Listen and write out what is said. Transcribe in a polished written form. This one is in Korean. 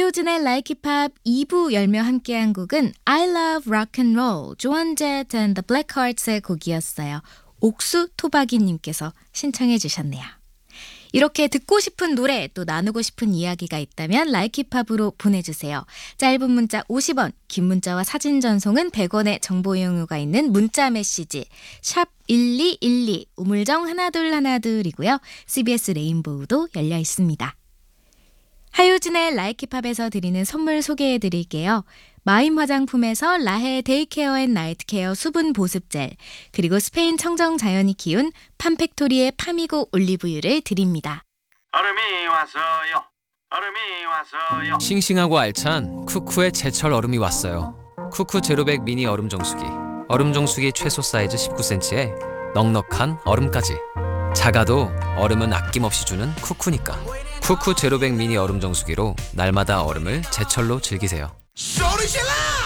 하효진의 Like It Pop 2부 열며 함께한 곡은 I Love Rock and Roll, 조원 제트 and the Blackhearts의 곡이었어요. 옥수 토박이님께서 신청해 주셨네요. 이렇게 듣고 싶은 노래 또 나누고 싶은 이야기가 있다면 Like It Pop으로 보내주세요. 짧은 문자 50원, 긴 문자와 사진 전송은 100원의 정보 이용료가 있는 문자 메시지 샵 1212 우물정 1212이고요. CBS 레인보우도 열려 있습니다. 하효진의 Like It Pop에서 드리는 선물 소개해 드릴게요. 마임 화장품에서 라헤 데이케어 앤 나이트 케어 수분 보습 젤, 그리고 스페인 청정 자연이 키운 팜팩토리의 파미고 올리브유를 드립니다. 얼음이 왔어요. 얼음이 왔어요. 싱싱하고 알찬 쿠쿠의 제철 얼음이 왔어요. 쿠쿠 제로백 미니 얼음 정수기. 얼음 정수기 최소 사이즈 19cm에 넉넉한 얼음까지. 작아도 얼음은 아낌없이 주는 쿠쿠니까. 쿠쿠 제로백 미니 얼음 정수기로 날마다 얼음을 제철로 즐기세요. 소리 질러!